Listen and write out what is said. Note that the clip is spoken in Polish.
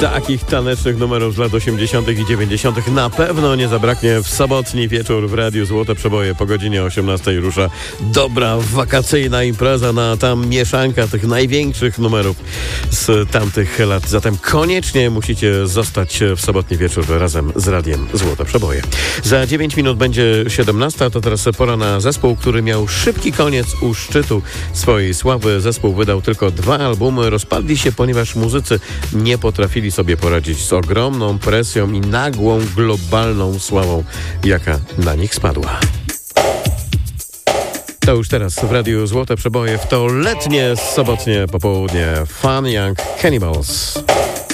Takich tanecznych numerów z lat 80. i 90. na pewno nie zabraknie w sobotni wieczór w Radiu Złote Przeboje. Po godzinie 18 rusza dobra wakacyjna impreza, na tam mieszanka tych największych numerów z tamtych lat. Zatem koniecznie musicie zostać w sobotni wieczór razem z Radiem Złote Przeboje. Za 9 minut będzie 17, to teraz pora na zespół, który miał szybki koniec u szczytu swojej sławy. Zespół wydał tylko 2 albumy, rozpadli się, ponieważ muzycy nie potrafili sobie poradzić z ogromną presją i nagłą, globalną sławą, jaka na nich spadła. To już teraz w Radiu Złote Przeboje w to letnie, sobotnie popołudnie. Fun Young Cannibals.